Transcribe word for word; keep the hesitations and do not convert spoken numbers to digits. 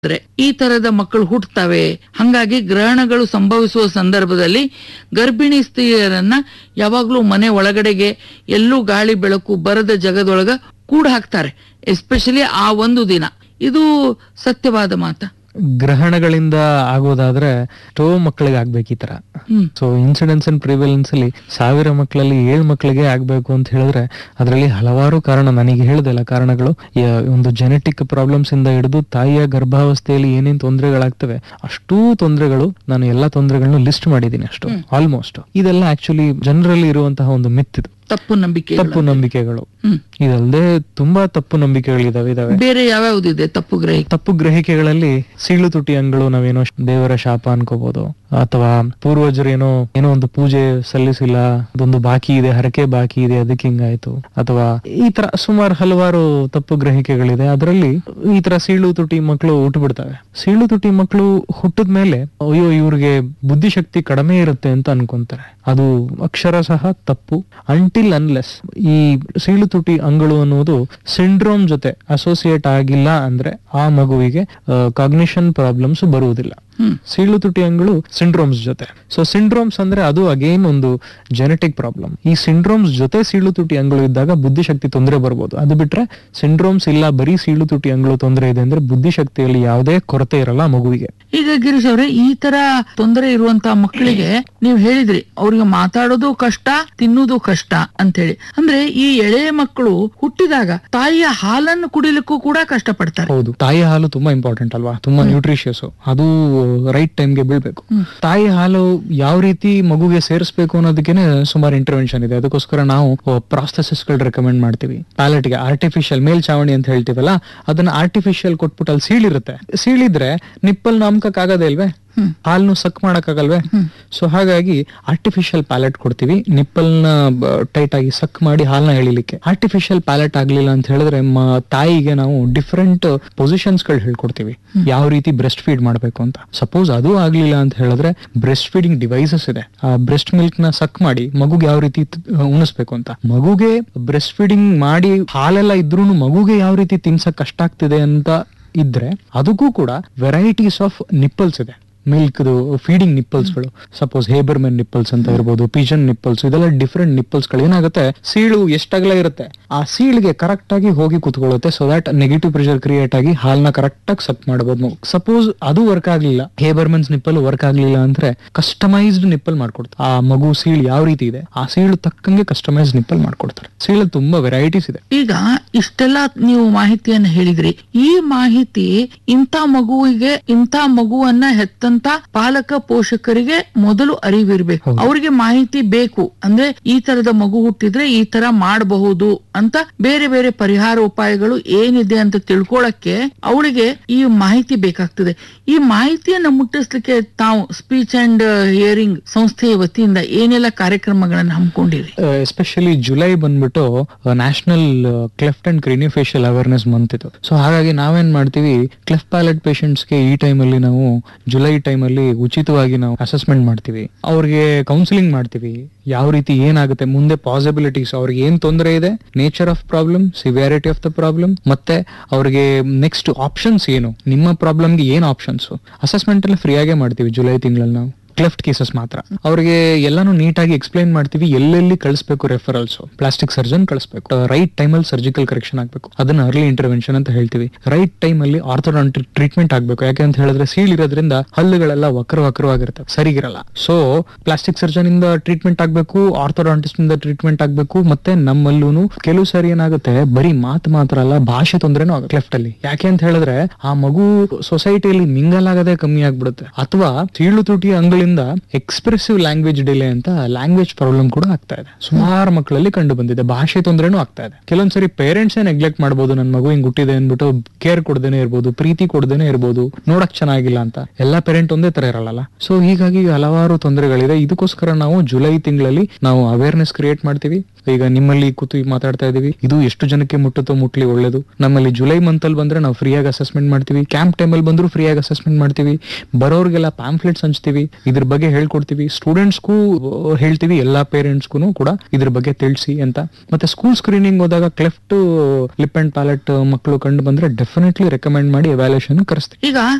ಅಂದ್ರೆ ಈ ತರದ ಮಕ್ಕಳು ಹುಟ್ಟುತ್ತವೆ. ಹಂಗಾಗಿ ಗ್ರಹಣಗಳು ಸಂಭವಿಸುವ ಸಂದರ್ಭದಲ್ಲಿ ಗರ್ಭಿಣಿ ಸ್ತ್ರೀಯರನ್ನ ಯಾವಾಗ್ಲೂ ಮನೆ ಒಳಗಡೆಗೆ ಎಲ್ಲೂ ಗಾಳಿ ಬೆಳಕು ಬರದ ಜಗದೊಳಗ ಕೂಡ ಹಾಕ್ತಾರೆ, ಎಸ್ಪೆಷಲಿ ಆ ಒಂದು ದಿನ. ಇದು ಸತ್ಯವಾದ ಮಾತ. ಗ್ರಹಣಗಳಿಂದ ಆಗೋದಾದ್ರೆ ಎಷ್ಟೋ ಮಕ್ಕಳಿಗೆ ಆಗ್ಬೇಕು ಈ ತರ. ಸೊ ಇನ್ಸಿಡೆನ್ಸ್ ಅಂಡ್ ಪ್ರಿವೆಲೆನ್ಸ್ ಅಲ್ಲಿ ಸಾವಿರ ಮಕ್ಕಳಲ್ಲಿ ಏಳು ಮಕ್ಕಳಿಗೆ ಆಗ್ಬೇಕು ಅಂತ ಹೇಳಿದ್ರೆ ಅದರಲ್ಲಿ ಹಲವಾರು ಕಾರಣ, ನನಗೆ ಹೇಳ್ದಲ್ಲ ಕಾರಣಗಳು. ಒಂದು ಜೆನೆಟಿಕ್ ಪ್ರಾಬ್ಲಮ್ಸ್ ಇಂದ ಹಿಡಿದು ತಾಯಿಯ ಗರ್ಭಾವಸ್ಥೆಯಲ್ಲಿ ಏನೇನ್ ತೊಂದರೆಗಳಾಗ್ತವೆ ಅಷ್ಟೂ ತೊಂದರೆಗಳು, ನಾನು ಎಲ್ಲಾ ತೊಂದರೆಗಳನ್ನು ಲಿಸ್ಟ್ ಮಾಡಿದ್ದೀನಿ ಅಷ್ಟು ಆಲ್ಮೋಸ್ಟ್. ಇದೆಲ್ಲ ಆಕ್ಚುಲಿ ಜನರಲ್ಲಿ ಇರುವಂತಹ ಒಂದು ಮಿತ್, ಇದು ತಪ್ಪು ನಂಬಿಕೆ ತಪ್ಪು ನಂಬಿಕೆಗಳು. ಇದಲ್ಲದೆ ತುಂಬಾ ತಪ್ಪು ನಂಬಿಕೆಗಳಿದಾವೆ ಇದಾವೆ ಬೇರೆ ಯಾವ್ಯಾವ್ದಿದೆ ತಪ್ಪು ಗ್ರಹಿಕೆ? ತಪ್ಪು ಗ್ರಹಿಕೆಗಳಲ್ಲಿ ಸೀಳು ತುಟಿ ಅಂಗಳು ನಾವೇನೋ ದೇವರ ಶಾಪ ಅನ್ಕೋಬಹುದು, ಅಥವಾ ಪೂರ್ವಜರು ಏನೋ ಏನೋ ಒಂದು ಪೂಜೆ ಸಲ್ಲಿಸಿಲ್ಲ, ಅದೊಂದು ಬಾಕಿ ಇದೆ, ಹರಕೆ ಬಾಕಿ ಇದೆ, ಅದಕ್ಕೆ ಹಿಂಗಾಯ್ತು, ಅಥವಾ ಈ ತರ ಸುಮಾರು ಹಲವಾರು ತಪ್ಪು ಗ್ರಹಿಕೆಗಳಿದೆ. ಅದರಲ್ಲಿ ಈ ತರ ಸೀಳು ತುಟಿ ಮಕ್ಕಳು ಹುಟ್ಟು ಬಿಡ್ತವೆ. ಸೀಳು ತುಟಿ ಮಕ್ಕಳು ಹುಟ್ಟಿದ ಮೇಲೆ ಅಯ್ಯೋ ಇವ್ರಿಗೆ ಬುದ್ಧಿಶಕ್ತಿ ಕಡಿಮೆ ಇರುತ್ತೆ ಅಂತ ಅನ್ಕೊಂತಾರೆ. ಅದು ಅಕ್ಷರ ಸಹ ತಪ್ಪು. ಅಂಟಿಲ್ ಅನ್ಲೆಸ್ ಈ ಸೀಳು ತುಟಿ ಅಂಗಳು ಅನ್ನೋದು ಸಿಂಡ್ರೋಮ್ ಜೊತೆ ಅಸೋಸಿಯೇಟ್ ಆಗಿಲ್ಲ ಅಂದ್ರೆ ಆ ಮಗುವಿಗೆ ಕಾಗ್ನಿಷನ್ ಪ್ರಾಬ್ಲಮ್ಸ್ ಬರುವುದಿಲ್ಲ. ಸೀಳು ತುಟಿ ಅಂಗಳು ಸಿಂಡ್ರೋಮ್ಸ್ ಜೊತೆ. ಸೊ ಸಿಂಡ್ರೋಮ್ಸ್ ಅಂದ್ರೆ ಅದು ಅಗೇನ್ ಒಂದು ಜೆನೆಟಿಕ್ ಪ್ರಾಬ್ಲಮ್. ಈ ಸಿಂಡ್ರೋಮ್ಸ್ ಜೊತೆ ಸೀಳು ತುಟಿ ಅಂಗಳು ಇದ್ದಾಗ ಬುದ್ಧಿಶಕ್ತಿ ತೊಂದರೆ ಬರ್ಬೋದು. ಅದು ಬಿಟ್ರೆ ಸಿಂಡ್ರೋಮ್ಸ್ ಇಲ್ಲ, ಬರೀ ಸೀಳು ತುಟಿ ಅಂಗಳು ತೊಂದರೆ ಇದೆ ಅಂದ್ರೆ ಬುದ್ಧಿಶಕ್ತಿಯಲ್ಲಿ ಯಾವುದೇ ಕೊರತೆ ಇರಲ್ಲ ಮಗುವಿಗೆ. ಈಗ ಗಿರೀಶ್ ಅವರೇ, ಈ ತರ ತೊಂದರೆ ಇರುವಂತಹ ಮಕ್ಕಳಿಗೆ ನೀವು ಹೇಳಿದ್ರಿ ಅವ್ರಿಗೆ ಮಾತಾಡೋದು ಕಷ್ಟ, ತಿನ್ನುವುದು ಕಷ್ಟ ಅಂತ ಹೇಳಿ. ಅಂದ್ರೆ ಈ ಎಳೆ ಮಕ್ಕಳು ಹುಟ್ಟಿದಾಗ ತಾಯಿಯ ಹಾಲನ್ನು ಕುಡಿಲಿಕ್ಕೂ ಕೂಡ ಕಷ್ಟ ಪಡ್ತಾರೆ. ಹೌದು, ತಾಯಿ ಹಾಲು ತುಂಬಾ ಇಂಪಾರ್ಟೆಂಟ್ ಅಲ್ವಾ, ತುಂಬಾ ನ್ಯೂಟ್ರಿಷಿಯಸ್. ಅದು ರೈಟ್ ಟೈಮ್ಗೆ ಬೀಳ್ಬೇಕು. ತಾಯಿ ಹಾಲು ಯಾವ ರೀತಿ ಮಗುಗೆ ಸೇರಿಸಬೇಕು ಅನ್ನೋದಕ್ಕೇನೆ ಸುಮಾರು ಇಂಟರ್ವೆನ್ಷನ್ ಇದೆ. ಅದಕ್ಕೋಸ್ಕರ ನಾವು ಪ್ರಾಸ್ಥೆಸಿಸ್ ಗಳು ರೆಕಮೆಂಡ್ ಮಾಡ್ತೀವಿ. ಪ್ಯಾಲೆಟ್ ಗೆ ಆರ್ಟಿಫಿಷಿಯಲ್ ಮೇಲ್ಚಾವಣಿ ಅಂತ ಹೇಳ್ತೀವಲ್ಲ, ಅದನ್ನ ಆರ್ಟಿಫಿಷಿಯಲ್ ಕೊಟ್ಬಿಟ್ಟು ಅಲ್ಲಿ ಸೀಳಿರುತ್ತೆ. ಸೀಳಿದ್ರೆ ನಿಪ್ಪಲ್ ನಾಮಕಕ್ ಆಗದೇ ಇಲ್ವೇ, ಹಾಲ್ನು ಸಕ್ ಮಾಡಕ್ ಆಗಲ್ವೇ? ಸೊ ಹಾಗಾಗಿ ಆರ್ಟಿಫಿಷಿಯಲ್ ಪ್ಯಾಲೆಟ್ ಕೊಡ್ತೀವಿ, ನಿಪ್ಪಲ್ ನ ಟೈಟ್ ಆಗಿ ಸಕ್ ಮಾಡಿ ಹಾಲ್ನ ಎಳಿಲಿಕ್ಕೆ. ಆರ್ಟಿಫಿಷಿಯಲ್ ಪ್ಯಾಲೆಟ್ ಆಗ್ಲಿಲ್ಲ ಅಂತ ಹೇಳಿದ್ರೆ ತಾಯಿಗೆ ನಾವು ಡಿಫ್ರೆಂಟ್ ಪೊಸಿಷನ್ಸ್ ಗಳು ಹೇಳ್ಕೊಡ್ತೀವಿ, ಯಾವ ರೀತಿ ಬ್ರೆಸ್ಟ್ ಫೀಡ್ ಮಾಡ್ಬೇಕು ಅಂತ. ಸಪೋಸ್ ಅದು ಆಗ್ಲಿಲ್ಲ ಅಂತ ಹೇಳಿದ್ರೆ ಬ್ರೆಸ್ಟ್ ಫೀಡಿಂಗ್ ಡಿವೈಸಸ್ ಇದೆ, ಆ ಬ್ರೆಸ್ಟ್ ಮಿಲ್ಕ್ ನ ಸಕ್ ಮಾಡಿ ಮಗುಗೆ ಯಾವ ರೀತಿ ಉಣಿಸ್ಬೇಕು ಅಂತ. ಮಗುಗೆ ಬ್ರೆಸ್ಟ್ ಫೀಡಿಂಗ್ ಮಾಡಿ ಹಾಲೆಲ್ಲ ಇದ್ರೂ ಮಗುಗೆ ಯಾವ ರೀತಿ ತಿನ್ಸಕ್ ಕಷ್ಟ ಆಗ್ತಿದೆ ಅಂತ ಇದ್ರೆ ಅದಕ್ಕೂ ಕೂಡ ವೆರೈಟೀಸ್ ಆಫ್ ನಿಪ್ಪಲ್ಸ್ ಇದೆ. ಮಿಲ್ಕ್ ಫೀಡಿಂಗ್ ನಿಪ್ಪಲ್ಸ್ ಗಳು, ಸಪೋಸ್ ಹೇಬರ್ಮೆನ್ ನಿಪ್ಪಲ್ಸ್ ಅಂತ ಇರ್ಬೋದು, ಪಿಜನ್ ನಿಪ್ಪಲ್ಸ್, ಇದೆಲ್ಲ ಡಿಫ್ರೆಂಟ್ ನಿಪ್ಪಲ್ಸ್ ಗಳು. ಏನಾಗುತ್ತೆ, ಸೀಳು ಎಷ್ಟಾಗಲೇ ಇರುತ್ತೆ, ಆ ಸೀಳಿಗೆ ಕರೆಕ್ಟ್ ಆಗಿ ಹೋಗಿ ಕುತ್ಕೊಳ್ಳುತ್ತೆ. So that negative pressure create ಆಗಿ ಹಾಲ್ನ ಕರೆಕ್ಟ್ ಆಗಿ ಸಕ್ ಮಾಡಬಹುದು. ಸಪೋಸ್ ಅದು ವರ್ಕ್ ಆಗ್ಲಿಲ್ಲ, ಹೇಬರ್ಮೆನ್ಸ್ ನಿಪ್ಪಲ್ ವರ್ಕ್ ಆಗ್ಲಿಲ್ಲ ಅಂದ್ರೆ ಕಸ್ಟಮೈಸ್ಡ್ ನಿಪ್ಪಲ್ ಮಾಡ್ಕೊಡ್ತಾರೆ. ಆ ಮಗು ಸೀಳು ಯಾವ ರೀತಿ ಇದೆ ಆ ಸೀಳು ತಕ್ಕಂಗೆ ಕಸ್ಟಮೈಸ್ಡ್ ನಿಪ್ಪಲ್ ಮಾಡ್ಕೊಡ್ತಾರೆ. ಸೀಳು ತುಂಬಾ ವೆರೈಟೀಸ್ ಇದೆ. ಈಗ ಇಷ್ಟೆಲ್ಲ ನೀವು ಮಾಹಿತಿಯನ್ನ ಹೇಳಿದ್ರಿ. ಈ ಮಾಹಿತಿ ಇಂಥ ಮಗುವಿಗೆ, ಇಂಥ ಮಗುವನ್ನ ಹೆತ್ತ ಪಾಲಕ ಪೋಷಕರಿಗೆ ಮೊದಲು ಅರಿವಿರ್ಬೇಕು. ಅವರಿಗೆ ಮಾಹಿತಿ ಬೇಕು. ಅಂದ್ರೆ ಈ ತರದ ಮಗು ಹುಟ್ಟಿದ್ರೆ ಈ ತರ ಮಾಡಬಹುದು ಅಂತ ಬೇರೆ ಬೇರೆ ಪರಿಹಾರ ಉಪಾಯಗಳು ಏನಿದೆ ಅಂತ ತಿಳ್ಕೊಳಕ್ಕೆ ಅವಳಿಗೆ ಈ ಮಾಹಿತಿ ಬೇಕಾಗ್ತದೆ. ಈ ಮಾಹಿತಿಯನ್ನ ಮುಟ್ಟಿಸ್ಲಿಕ್ಕೆ ತಾವು ಸ್ಪೀಚ್ ಅಂಡ್ ಹಿಯರಿಂಗ್ ಸಂಸ್ಥೆಯ ವತಿಯಿಂದ ಏನೆಲ್ಲ ಕಾರ್ಯಕ್ರಮಗಳನ್ನ ಹಮ್ಮಿಕೊಂಡಿರಿ? ಎಸ್ಪೆಷಲಿ ಜುಲೈ ಬಂದ್ಬಿಟ್ಟು national cleft and ಕ್ರಿನಿಫೇಶಿಯಲ್ awareness month ಇದು. ಸೊ ಹಾಗಾಗಿ ನಾವೇನ್ ಮಾಡ್ತೀವಿ, ಕ್ಲೆಫ್ಟ್ ಪ್ಯಾಲೆಟ್ ಪೇಷಂಟ್ಸ್ ಗೆ ಈ ಟೈಮ್ ಅಲ್ಲಿ ನಾವು ಜುಲೈ ಟೈಮ್ ಅಲ್ಲಿ ಉಚಿತವಾಗಿ ನಾವು ಅಸೆಸ್ಮೆಂಟ್ ಮಾಡ್ತೀವಿ, ಅವ್ರಿಗೆ ಕೌನ್ಸಿಲಿಂಗ್ ಮಾಡ್ತೀವಿ. ಯಾವ ರೀತಿ ಏನಾಗುತ್ತೆ ಮುಂದೆ, ಪಾಸಿಬಿಲಿಟೀಸ್, ಅವ್ರಿಗೆ ಏನ್ ತೊಂದರೆ ಇದೆ, nature of problem, severity of the problem, ಮತ್ತೆ ಅವ್ರಿಗೆ ನೆಕ್ಸ್ಟ್ ಆಪ್ಷನ್ಸ್ ಏನು, ನಿಮ್ಮ ಪ್ರಾಬ್ಲಮ್ಗೆ ಏನ್ ಆಪ್ಷನ್ಸ್, ಅಸೆಸ್ಮೆಂಟ್ ಎಲ್ಲ ಫ್ರೀ ಆಗೇ ಮಾಡ್ತೀವಿ ಜುಲೈ ತಿಂಗಳಲ್ಲಿ ನಾವು. ಕ್ಲೆಫ್ಟ್ ಕೇಸಸ್ ಮಾತ್ರ ಅವ್ರಿಗೆ ಎಲ್ಲಾನು ನೀಟಾಗಿ ಎಕ್ಸ್ಪ್ಲೈನ್ ಮಾಡ್ತೀವಿ. ಎಲ್ಲೆಲ್ಲಿ ಕಳಿಸ್ಬೇಕು ರೆಫರಲ್ಸ್, ಪ್ಲಾಸ್ಟಿಕ್ ಸರ್ಜನ್ ಕಳಿಸ್ಬೇಕು, ರೈಟ್ ಟೈಮ್ ಅಲ್ಲಿ ಸರ್ಜಿಕಲ್ ಕರೆಕ್ಷನ್ ಆಗ್ಬೇಕು, ಅದನ್ನ ಅರ್ಲಿ ಇಂಟರ್ವೆನ್ಷನ್ ಅಂತ ಹೇಳ್ತೀವಿ. ರೈಟ್ ಟೈಮ್ ಅಲ್ಲಿ ಆರ್ಥೋಡಾಂಟಿಕ್ ಟ್ರೀಟ್ಮೆಂಟ್ ಆಗ್ಬೇಕು. ಯಾಕೆ ಅಂತ ಹೇಳಿದ್ರೆ ಸೀಲ್ ಇರೋದ್ರಿಂದ ಹಲ್ಲುಗಳೆಲ್ಲ ವಕ್ರ ವಕ್ರವಾಗಿರ್ತವೆ, ಸರಿಗಿರಲ್ಲ. ಸೊ ಪ್ಲಾಸ್ಟಿಕ್ ಸರ್ಜನ್ ಇಂದ ಟ್ರೀಟ್ಮೆಂಟ್ ಆಗ್ಬೇಕು, ಆರ್ಥೋಡಾಂಟಿಸ್ಟ್ ಇಂದ ಟ್ರೀಟ್ಮೆಂಟ್ ಆಗ್ಬೇಕು. ಮತ್ತೆ ನಮ್ಮಲ್ಲೂ ಕೆಲವು ಸಾರಿ ಏನಾಗುತ್ತೆ, ಬರೀ ಮಾತು ಮಾತ್ರ ಅಲ್ಲ, ಭಾಷೆ ತೊಂದ್ರೆನೂ ಆಗುತ್ತೆ ಕ್ಲೆಫ್ಟ್ ಅಲ್ಲಿ. ಯಾಕೆ ಅಂತ ಹೇಳಿದ್ರೆ ಆ ಮಗು ಸೊಸೈಟಿಯಲ್ಲಿ ಮಿಂಗಲ್ ಆಗದೆ ಕಮ್ಮಿ ಆಗ್ಬಿಡುತ್ತೆ, ಅಥವಾ ಸೀಳು ತುಟಿ ಅಂಗಳಿಂದ ಎಕ್ಸ್ಪ್ರೆಸಿವ್ ಲ್ಯಾಂಗ್ವೇಜ್ ಡಿಲೇ ಅಂತ ಲ್ಯಾಂಗ್ವೇಜ್ ಪ್ರಾಬ್ಲಮ್ ಕೂಡ ಆಗ್ತಾ ಇದೆ. ಸುಮಾರು ಮಕ್ಕಳಲ್ಲಿ ಕಂಡು ಬಂದಿದೆ. ಭಾಷೆ ತೊಂದ್ರೆನೂ ಆಗ್ತಾ ಇದೆ. ಕೆಲವೊಂದ್ಸರಿ ಪೇರೆಂಟ್ಸ್ ನೆಗ್ಲೆಕ್ಟ್ ಮಾಡಬಹುದು, ನನ್ ಮಗು ಹಿಂಗ್ ಹುಟ್ಟಿದೆ ಅನ್ಬಿಟ್ಟು ಕೇರ್ ಕೊಡದೇನೆ ಇರ್ಬೋದು, ಪ್ರೀತಿ ಕೊಡದೇನೆ ಇರ್ಬೋದು, ನೋಡಕ್ ಚೆನ್ನಾಗಿಲ್ಲ ಅಂತ. ಎಲ್ಲಾ ಪೇರೆಂಟ್ ಒಂದೇ ತರ ಇರಲ್ಲ. ಸೊ ಹೀಗಾಗಿ ಹಲವಾರು ತೊಂದರೆಗಳಿದೆ. ಇದಕ್ಕೋಸ್ಕರ ನಾವು ಜುಲೈ ತಿಂಗಳಲ್ಲಿ ನಾವು ಅವೇರ್ನೆಸ್ ಕ್ರಿಯೇಟ್ ಮಾಡ್ತೀವಿ. ಈಗ ನಿಮ್ಮಲ್ಲಿ ಕೂತು ಈಗ ಮಾತಾಡ್ತಾ ಇದೀವಿ, ಇದು ಎಷ್ಟು ಜನಕ್ಕೆ ಮುಟ್ಟುತ್ತೋ ಮುಟ್ಲಿ ಒಳ್ಳೇದು. ನಮ್ಮಲ್ಲಿ ಜುಲೈ ಮಂತ್ ಅಲ್ಲಿ ಬಂದ್ರೆ ನಾವು ಫ್ರೀ ಆಗಿ ಅಸೆಸ್ಮೆಂಟ್ ಮಾಡ್ತೀವಿ, ಕ್ಯಾಂಪ್ ಟೈಮ್ ಅಲ್ಲಿ ಬಂದ್ರು ಫ್ರೀ ಆಗಿ ಅಸೆಸ್ಮೆಂಟ್ ಮಾಡ್ತೀವಿ, ಬರೋರ್ಗೆಲ್ಲ ಪ್ಯಾಂಫ್ಲೆಟ್ಸ್ ಹಂಚ್ತೀವಿ, ಇದ್ರ ಬಗ್ಗೆ ಹೇಳ್ಕೊಡ್ತೀವಿ, ಸ್ಟೂಡೆಂಟ್ಸ್ಗೂ ಹೇಳ್ತೀವಿ, ಎಲ್ಲಾ ಪೇರೆಂಟ್ಸ್ಗೂ ಕೂಡ ಇದ್ರ ಬಗ್ಗೆ ತಿಳಿಸಿ ಅಂತ. ಮತ್ತೆ ಸ್ಕೂಲ್ ಸ್ಕ್ರೀನಿಂಗ್ ಹೋದಾಗ ಕ್ಲೆಫ್ಟ್ ಲಿಪ್ ಅಂಡ್ ಪ್ಯಾಲೆಟ್ ಮಕ್ಕಳು ಕಂಡು ಬಂದ್ರೆ ಡೆಫಿನೆಟ್ಲಿ ರೆಕಮೆಂಡ್ ಮಾಡಿ ಎವ್ಯಾಲ್ಯೂಯೇಷನ್ ಕರೆಸ್ತೀವಿ. ಈಗ